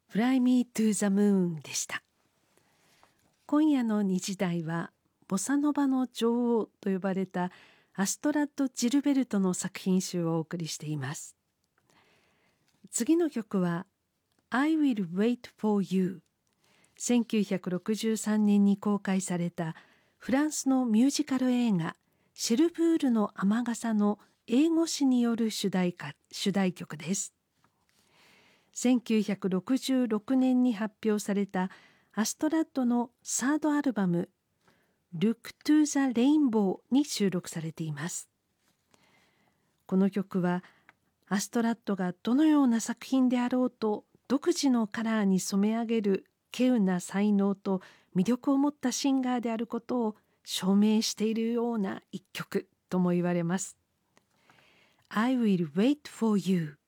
Fly Me to the Moon でした。今夜の2時台はボサノバの女王と呼ばれたアストラッド・ジルベルトの作品集をお送りしています。次の曲は I Will Wait for You。 1963年に公開されたフランスのミュージカル映画シェルブールの雨傘の英語詞による主題曲です。1966年に発表されたアストラッドのサードアルバム Look to the Rainbow に収録されています。この曲はアストラッドがどのような作品であろうと独自のカラーに染め上げる稀有な才能と魅力を持ったシンガーであることを証明しているような一曲とも言われます。I will wait for you